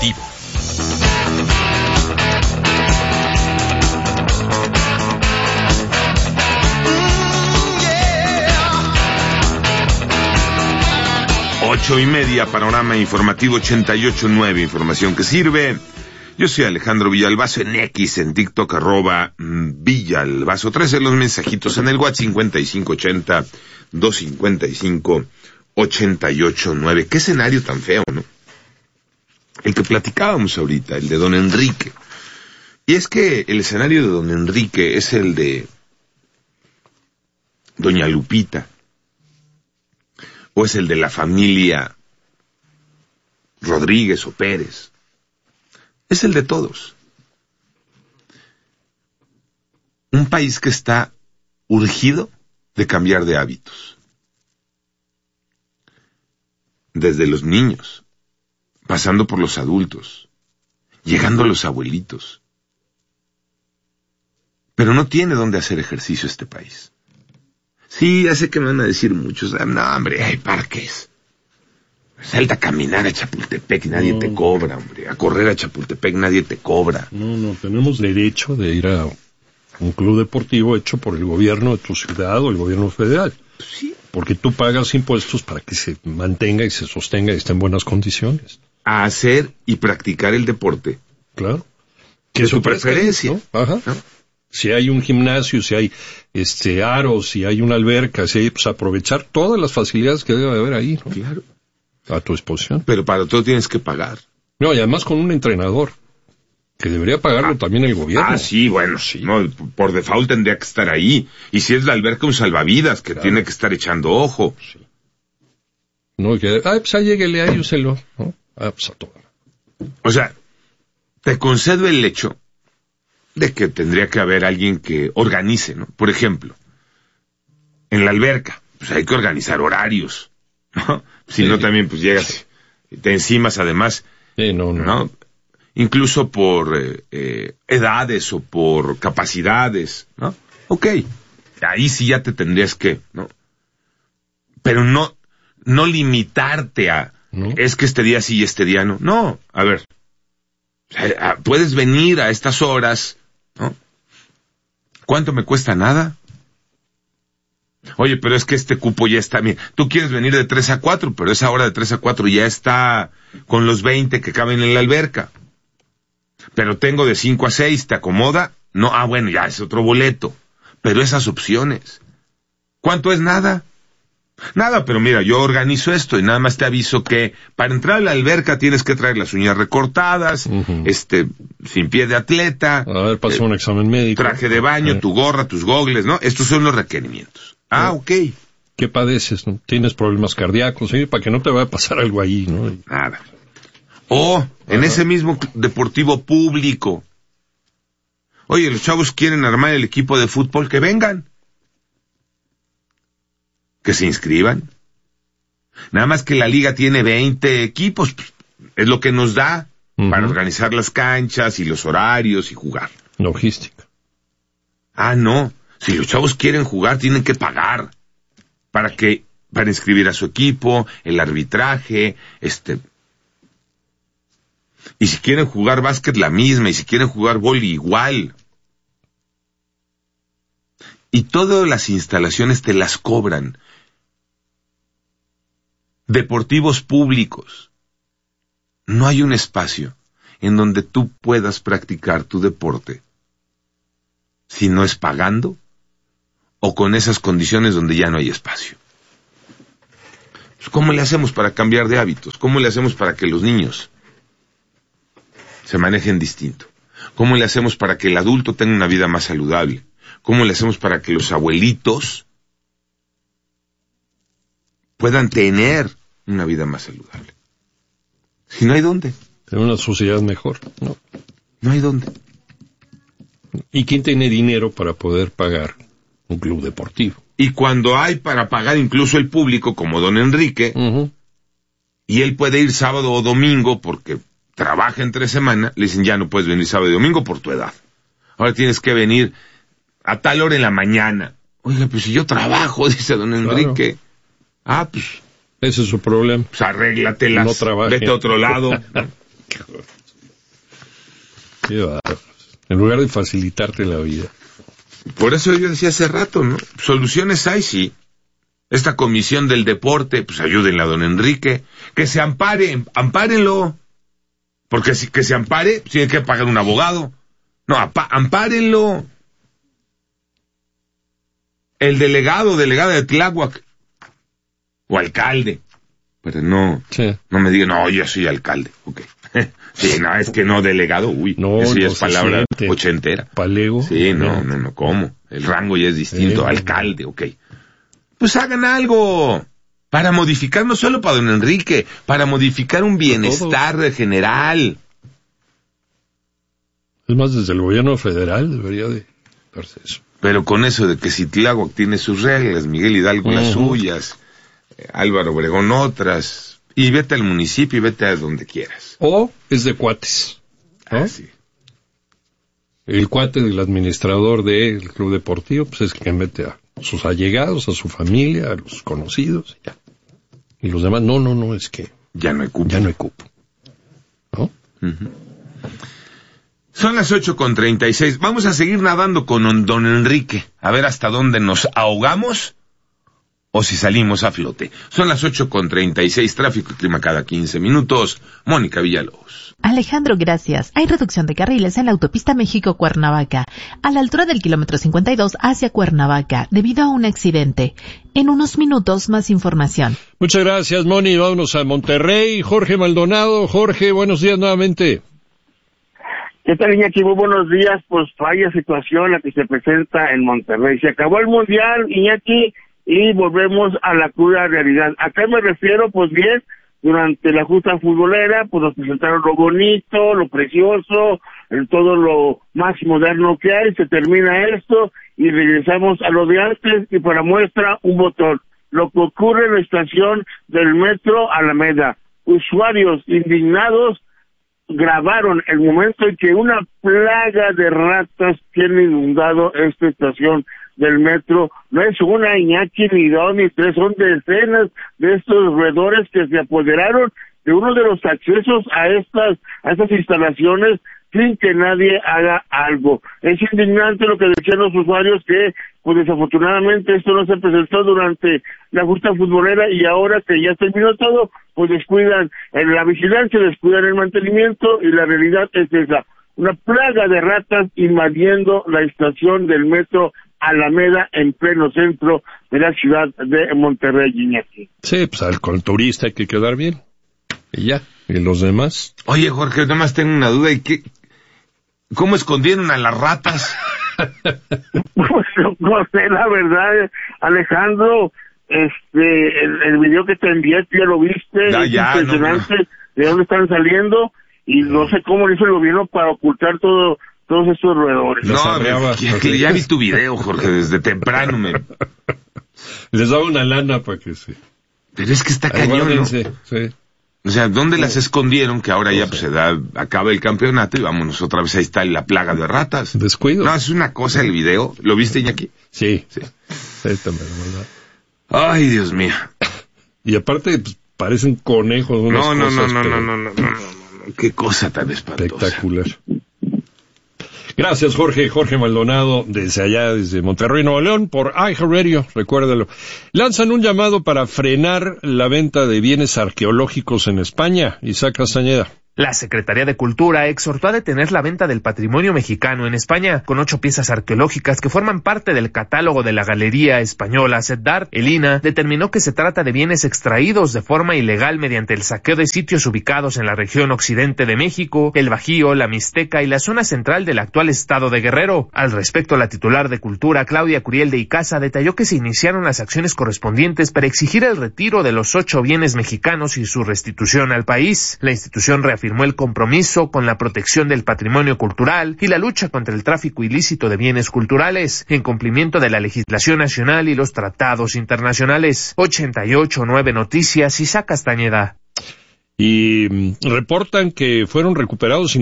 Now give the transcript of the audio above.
Deportivo. Ocho y media, Panorama Informativo 88.9, información que sirve. Yo soy Alejandro Villalbazo en X, en TikTok, @Villalbazo. 13 los mensajitos en el WhatsApp 5580-255-889. Qué escenario tan feo, ¿no? El que platicábamos ahorita, el de don Enrique. Y es que el escenario de don Enrique es el de doña Lupita. O es el de la familia Rodríguez o Pérez. Es el de todos. Un país que está urgido de cambiar de hábitos. Desde los niños, pasando por los adultos, llegando a los abuelitos. Pero no tiene dónde hacer ejercicio este país. Sí, ya sé que me van a decir muchos, no, hombre, hay parques. Salta a caminar a Chapultepec y nadie te cobra, hombre. A correr a Chapultepec nadie te cobra. No, tenemos derecho de ir a un club deportivo hecho por el gobierno de tu ciudad o el gobierno federal. Sí. Porque tú pagas impuestos para que se mantenga y se sostenga y esté en buenas condiciones. A hacer y practicar el deporte. Claro. Que es su preferencia. ¿No? Ajá. ¿No? Si hay un gimnasio, si hay aros, si hay una alberca, si hay, pues aprovechar todas las facilidades que debe haber ahí, ¿no? Claro. A tu disposición. Pero para todo tienes que pagar. No, y además con un entrenador, que debería pagarlo también el gobierno. Sí, bueno, sí. No, por default tendría que estar ahí. Y si es la alberca, un salvavidas, que tiene que estar echando ojo. Sí. No, que, pues lléguele ahí, úselo, ¿no? Pues a todo. O sea, te concedo el hecho de que tendría que haber alguien que organice, ¿no? Por ejemplo, en la alberca, pues hay que organizar horarios, ¿no? Si no, también pues llegas y te encimas además, ¿no? Incluso por edades o por capacidades, ¿no? Ok, ahí sí ya te tendrías que, ¿no? Pero no limitarte a, es que este día sí y este día no. No, a ver, puedes venir a estas horas, ¿no? ¿Cuánto me cuesta? Nada. Oye, pero es que este cupo ya está bien. Tú quieres venir de 3 a 4, pero esa hora de 3 a 4 ya está con los 20 que caben en la alberca. Pero tengo de 5 a 6, ¿te acomoda? No, bueno, ya es otro boleto. Pero esas opciones. ¿Cuánto es? Nada. Nada, pero mira, yo organizo esto y nada más te aviso que para entrar a la alberca tienes que traer las uñas recortadas, sin pie de atleta. A ver, pasó un examen médico. Traje de baño, tu gorra, tus gogles, ¿no? Estos son los requerimientos. Ok. ¿Qué padeces, no? ¿Tienes problemas cardíacos? ¿Sí? Para que no te vaya a pasar algo ahí, ¿no? Nada. O en ese mismo deportivo público. Oye, los chavos quieren armar el equipo de fútbol, que vengan. Que se inscriban. Nada más que la liga tiene 20 equipos, es lo que nos da para organizar las canchas y los horarios y jugar. Logística. No. Si los chavos quieren jugar, tienen que pagar para inscribir a su equipo, el arbitraje, y si quieren jugar básquet, la misma, y si quieren jugar vóley, igual. Y todas las instalaciones te las cobran. Deportivos públicos. No hay un espacio en donde tú puedas practicar tu deporte si no es pagando o con esas condiciones donde ya no hay espacio. Pues, ¿cómo le hacemos para cambiar de hábitos? ¿Cómo le hacemos para que los niños se manejen distinto? ¿Cómo le hacemos para que el adulto tenga una vida más saludable? ¿Cómo le hacemos para que los abuelitos puedan tener una vida más saludable? Si no hay dónde. En una sociedad mejor, ¿no? No hay dónde. ¿Y quién tiene dinero para poder pagar un club deportivo? Y cuando hay para pagar incluso el público, como don Enrique, y él puede ir sábado o domingo porque trabaja entre semana, le dicen, ya no puedes venir sábado y domingo por tu edad. Ahora tienes que venir a tal hora en la mañana. Oiga, pues si yo trabajo, dice don Enrique. Claro. Pues ese es su problema. Pues arréglatelas, no trabaje. vete a otro lado. Qué bárbaro. En lugar de facilitarte la vida. Por eso yo decía hace rato, ¿no? Soluciones hay, sí. Esta comisión del deporte, pues ayúdenle a don Enrique. Que se ampare, ampárenlo. Porque si que se ampare, pues tiene que pagar un abogado. No, ampárenlo. El delegada de Tláhuac. O alcalde. Pero no, sí. No me digan, no, yo soy alcalde. Ok. Sí, no, es que no, delegado, uy, no, eso ya no es palabra ochentera. Palego. Sí, no, ¿cómo? El rango ya es distinto, alcalde, ok. Pues hagan algo para modificar, no solo para don Enrique, para modificar un bienestar general. Es más, desde el gobierno federal debería de darse eso. Pero con eso de que si Tláhuac tiene sus reglas, Miguel Hidalgo las suyas, Álvaro Obregón otras... Y vete al municipio y vete a donde quieras. O es de cuates, ¿no? Ah, sí. El cuate del administrador del club deportivo, pues es que mete a sus allegados, a su familia, a los conocidos, y ya. Y los demás, no, es que... Ya no hay cupo. Ya no hay cupo. ¿No? Uh-huh. Son las 8:36. Vamos a seguir nadando con don Enrique. A ver hasta dónde nos ahogamos. O si salimos a flote. Son las 8:36, tráfico y clima cada 15 minutos. Mónica Villalobos. Alejandro, gracias. Hay reducción de carriles en la autopista México-Cuernavaca, a la altura del kilómetro 52 hacia Cuernavaca, debido a un accidente. En unos minutos, más información. Muchas gracias, Moni. Vámonos a Monterrey. Jorge Maldonado. Jorge, buenos días nuevamente. ¿Qué tal, Iñaki? Muy buenos días. Pues vaya situación la que se presenta en Monterrey. Se acabó el Mundial, Iñaki, y volvemos a la cruda realidad. ¿A qué me refiero? Pues bien, durante la justa futbolera, pues nos presentaron lo bonito, lo precioso, todo lo más moderno que hay, se termina esto y regresamos a lo de antes y para muestra un botón. Lo que ocurre en la estación del metro Alameda. Usuarios indignados grabaron el momento en que una plaga de ratas tiene inundado esta estación del metro. No es una, Iñaki, ni dos, ni tres, son decenas de estos roedores que se apoderaron de uno de los accesos a estas instalaciones sin que nadie haga algo. Es indignante lo que decían los usuarios que, pues desafortunadamente esto no se presentó durante la justa futbolera y ahora que ya terminó todo, pues descuidan en la vigilancia, descuidan el mantenimiento y la realidad es esa. Una plaga de ratas invadiendo la estación del metro Alameda en pleno centro de la ciudad de Monterrey, Iñaki. Sí, pues al turista hay que quedar bien. Y ya, ¿y los demás? Oye, Jorge, nada más tengo una duda. ¿Cómo escondieron a las ratas? Pues no sé, la verdad, Alejandro, el video que te envié, tú ya lo viste, es impresionante de dónde están saliendo, y no sé cómo lo hizo el gobierno para ocultar todos estos roedores. No, ya vi tu video, Jorge, desde temprano. Les daba una lana para que se... Pero es que está cañón, ¿no? Sí. O sea, ¿dónde las escondieron? Que ahora ya pues acaba el campeonato y vámonos otra vez, ahí está la plaga de ratas. Descuido. No, es una cosa el video. ¿Lo viste, Iñaki? Sí. También, ¿verdad? Ay, Dios mío. Y aparte, pues, parecen conejos. No. Qué cosa tan espantosa. Espectacular. Gracias, Jorge Maldonado, desde allá, desde Monterrey, Nuevo León, por iHeartRadio, recuérdalo. Lanzan un llamado para frenar la venta de bienes arqueológicos en España. Isaac Castañeda. La Secretaría de Cultura exhortó a detener la venta del patrimonio mexicano en España, con 8 piezas arqueológicas que forman parte del catálogo de la Galería Española CEDAR. El INAH determinó que se trata de bienes extraídos de forma ilegal mediante el saqueo de sitios ubicados en la región occidente de México, el Bajío, la Mixteca y la zona central del actual estado de Guerrero. Al respecto, la titular de Cultura, Claudia Curiel de Icaza, detalló que se iniciaron las acciones correspondientes para exigir el retiro de los 8 bienes mexicanos y su restitución al país. La institución reafirmó el compromiso con la protección del patrimonio cultural y la lucha contra el tráfico ilícito de bienes culturales, en cumplimiento de la legislación nacional y los tratados internacionales. 88.9 Noticias, Isaac Castañeda. Y reportan que fueron recuperados